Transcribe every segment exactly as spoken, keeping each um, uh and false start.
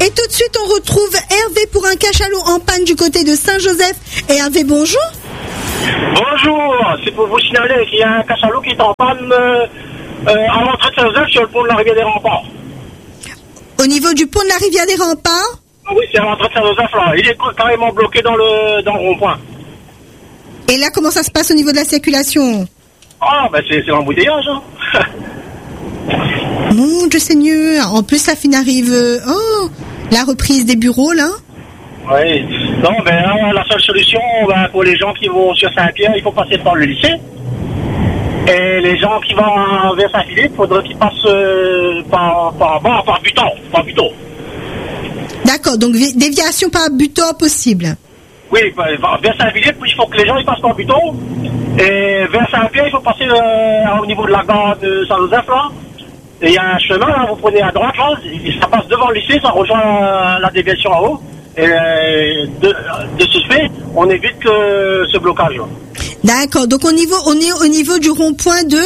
Et tout de suite, on retrouve Hervé pour un cachalot en panne du côté de Saint-Joseph. Et Hervé, bonjour. Bonjour, c'est pour vous signaler qu'il y a un cachalot qui est en panne euh, euh, à l'entrée de Saint-Joseph sur le pont de la rivière des Remparts. Au niveau du pont de la rivière des Remparts? Oui, c'est à l'entrée de Saint-Joseph là. Il est carrément bloqué dans le, dans le rond-point. Et là, comment ça se passe au niveau de la circulation? Ah, ben c'est, c'est l'embouteillage. Hein. Mon Dieu Seigneur, en plus la fin arrive, oh, la reprise des bureaux là. Oui, non, mais hein, la seule solution ben, pour les gens qui vont sur Saint-Pierre, il faut passer par le lycée. Et les gens qui vont vers Saint-Philippe, il faudrait qu'ils passent euh, par, par, par, par Buton, par Buton. D'accord, donc déviation par Buton possible. Oui, vers Saint-Philippe, il faut que les gens ils passent par Buton. Et vers Saint-Pierre, il faut passer euh, au niveau de la gare de Saint-Joseph là. Et il y a un chemin, là, vous prenez à droite, là, ça passe devant le lycée, ça rejoint la déviation en haut. Et de, de ce fait, on évite que ce blocage. D'accord, donc au niveau, on est au niveau du rond-point de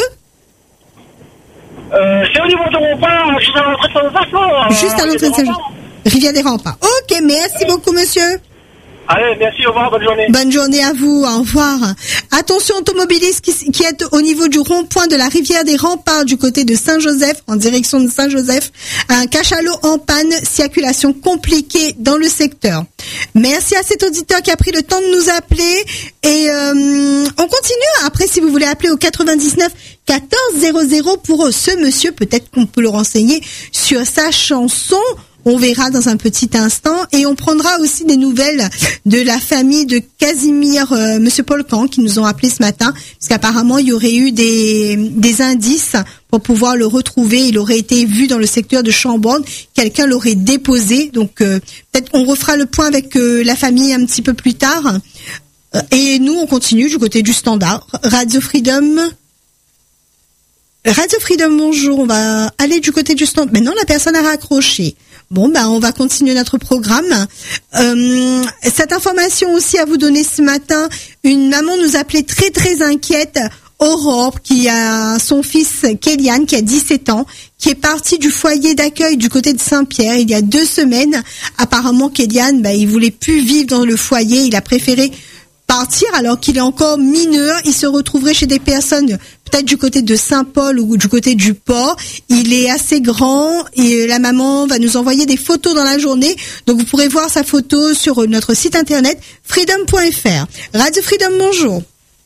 euh, c'est au niveau du rond-point, juste à l'entrée de Saint-Joseph, là. Juste à l'entrée de Saint-Joseph. Rivière des Remparts. Ok, merci oui. beaucoup, monsieur. Allez, merci, au revoir, bonne journée. Bonne journée à vous, au revoir. Attention automobilistes qui, qui est au niveau du rond-point de la rivière des Remparts du côté de Saint-Joseph, en direction de Saint-Joseph. Un cachalot en panne, circulation compliquée dans le secteur. Merci à cet auditeur qui a pris le temps de nous appeler. Et euh, on continue. Après, si vous voulez appeler au quatre-vingt-dix-neuf quatorze zéro zéro pour ce monsieur, peut-être qu'on peut le renseigner sur sa chanson. On verra dans un petit instant et on prendra aussi des nouvelles de la famille de Casimir, euh, Monsieur Polcan, qui nous ont appelé ce matin, parce qu'apparemment il y aurait eu des, des indices pour pouvoir le retrouver. Il aurait été vu dans le secteur de Chambord, quelqu'un l'aurait déposé. Donc euh, peut-être on refera le point avec euh, la famille un petit peu plus tard. Euh, et nous on continue du côté du standard. Radio Freedom. Radio Freedom, bonjour. On va aller du côté du standard. Maintenant la personne a raccroché. Bon, ben, on va continuer notre programme. Euh, cette information aussi à vous donner ce matin. Une maman nous appelait très, très inquiète. Aurore, qui a son fils Kélian, qui a dix-sept ans, qui est parti du foyer d'accueil du côté de Saint-Pierre il y a deux semaines. Apparemment, Kélian, ben, il voulait plus vivre dans le foyer. Il a préféré partir alors qu'il est encore mineur. Il se retrouverait chez des personnes peut-être du côté de Saint-Paul ou du côté du port. Il est assez grand et la maman va nous envoyer des photos dans la journée. Donc vous pourrez voir sa photo sur notre site internet freedom point f r. Radio Freedom, bonjour.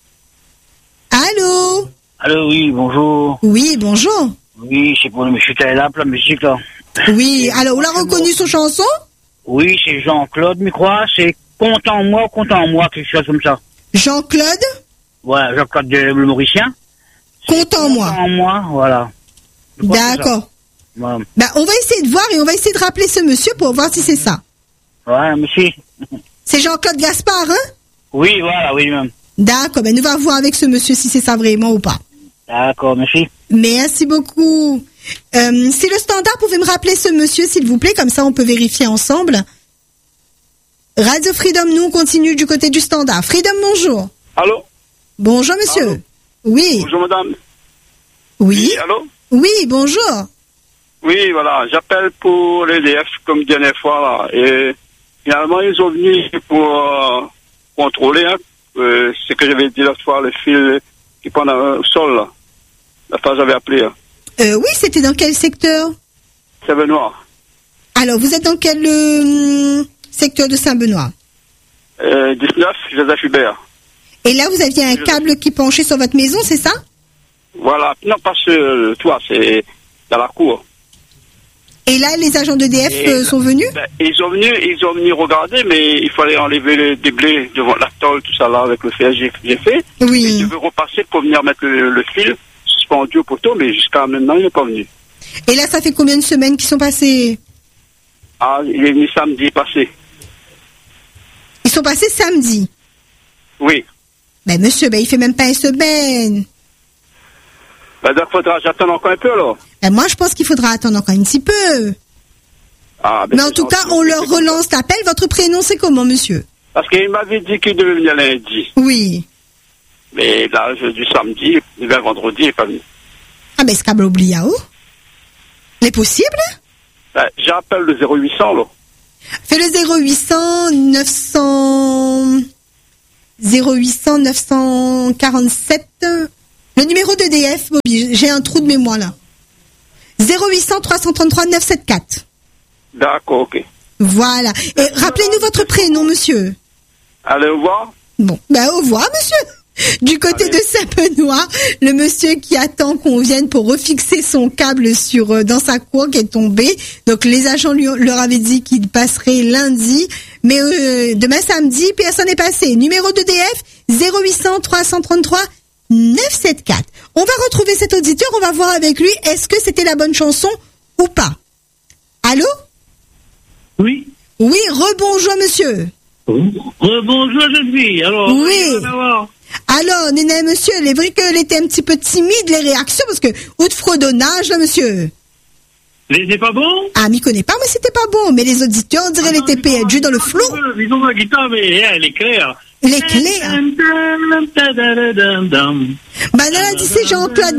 Allô? Allô, oui, bonjour. Oui, bonjour. Oui, c'est pour le monsieur qui est là, pour la musique là. Oui, alors on l'a reconnu son chanson? Oui, c'est Jean-Claude, me crois, c'est Compte en moi, compte en moi, quelque chose comme ça. Jean-Claude? Ouais, Jean-Claude le Mauricien. Compte en moi. Compte en moi, voilà. D'accord. Voilà. Ben, on va essayer de voir et on va essayer de rappeler ce monsieur pour voir si c'est ça. Ouais, monsieur. C'est Jean-Claude Gaspard, hein? Oui, voilà, oui, même. D'accord, ben nous allons voir avec ce monsieur si c'est ça vraiment ou pas. D'accord, merci. Merci beaucoup. Euh, si le standard pouvait me rappeler ce monsieur, s'il vous plaît, comme ça on peut vérifier ensemble. Radio Freedom, nous on continue du côté du standard. Freedom, bonjour. Allô? Bonjour monsieur. Allô? Oui. Bonjour madame. Oui. Oui, allô? Oui, bonjour. Oui, voilà, j'appelle pour l'E D F comme dernière fois là. Et finalement ils sont venus pour euh, contrôler hein, euh, ce que j'avais dit l'autre fois, le fil qui prend au sol là. La fois j'avais appelé. Hein. Euh, oui, c'était dans quel secteur? Saint-Benoît. Alors, vous êtes dans quel euh, secteur de Saint-Benoît? euh, dix-neuf, Joseph Hubert. Et là, vous aviez un câble qui penchait sur votre maison, c'est ça? Voilà, non pas sur le toit, c'est dans la cour. Et là, les agents d'E D F Et, euh, sont venus? Ben, ils sont venus, ils ont venu regarder, mais il fallait enlever le déblai devant la tôle, tout ça là, avec le fer que j'ai fait. Oui. Ils devaient repasser pour venir mettre le, le fil suspendu au poteau, mais jusqu'à maintenant, il n'est pas venu. Et là, ça fait combien de semaines qu'ils sont passés? Ah, il est venu samedi passé. Ils sont passés samedi? Oui. Ben, monsieur, ben, il fait même pas une semaine. Ben, donc, faudra j'attends encore un peu, alors. Ben, moi, je pense qu'il faudra attendre encore un petit peu. Ah, ben, mais en tout cas, on leur relance l'appel. Votre prénom, c'est comment, monsieur? Parce qu'il m'avait dit qu'il devait venir lundi. Oui. Mais là, du samedi, il vient vendredi, il n'est pas venu. Ah, ben, ce câble oublié, où? C'est possible? Ben, j'appelle le zéro huit cents, là. Fais le zéro huit cents neuf cents zéro huit cents neuf cent quarante-sept. Le numéro d'E D F, Bobby, j'ai un trou de mémoire là. zéro huit cents trois cent trente-trois neuf cent soixante-quatorze. D'accord, ok. Voilà. Et rappelez-nous votre prénom, monsieur. Allez, au revoir. Bon, ben au revoir, monsieur. Du côté Allez. de Saint-Benoît, le monsieur qui attend qu'on vienne pour refixer son câble sur euh, dans sa cour qui est tombé. Donc les agents lui, leur avaient dit qu'il passerait lundi, mais euh, demain samedi, personne n'est passé. Numéro d'E D F zéro huit cents trois cent trente-trois neuf cent soixante-quatorze. On va retrouver cet auditeur, on va voir avec lui est-ce que c'était la bonne chanson ou pas. Allô? Oui. Oui, rebonjour monsieur. Rebonjour, jeune fille. Alors, Oui. alors, Alors, Néné, monsieur, il est vrai qu'elle était un petit peu timide, les réactions, parce que, ou de fraudonnage, là, monsieur. les c'est pas bon? Ah, m'y connaît pas, mais c'était pas bon. Mais les auditeurs, on dirait, elle était P L G dans le flot. Ils ont la guitare, mais elle est claire. Elle est claire. Bah, non, elle a dit, c'est Jean-Claude